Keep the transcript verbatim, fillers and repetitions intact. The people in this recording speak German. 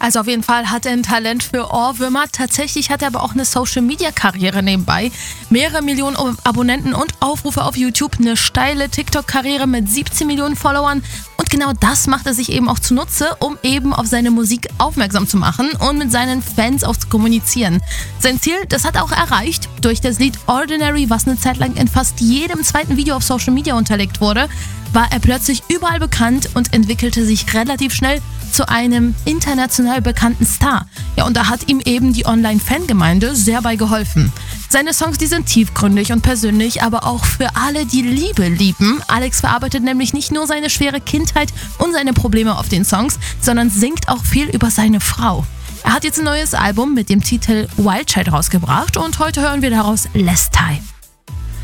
Also auf jeden Fall hat er ein Talent für Ohrwürmer. Tatsächlich hat er aber auch eine Social-Media-Karriere nebenbei. Mehrere Millionen Abonnenten und Aufrufe auf YouTube, eine steile TikTok-Karriere mit siebzehn Millionen Followern. Und genau das macht er sich eben auch zunutze, um eben auf seine Musik aufmerksam zu machen und mit seinen Fans auch zu kommunizieren. Sein Ziel, das hat er auch erreicht. Durch das Lied Ordinary, was eine Zeit lang in fast jedem zweiten Video auf Social Media unterlegt wurde, war er plötzlich überall bekannt und entwickelte sich relativ schnell zu einem international bekannten Star. Ja, und da hat ihm eben die Online-Fangemeinde sehr bei geholfen. Seine Songs, die sind tiefgründig und persönlich, aber auch für alle, die Liebe lieben. Alex verarbeitet nämlich nicht nur seine schwere Kindheit und seine Probleme auf den Songs, sondern singt auch viel über seine Frau. Er hat jetzt ein neues Album mit dem Titel Wild Child rausgebracht und heute hören wir daraus Less Tie.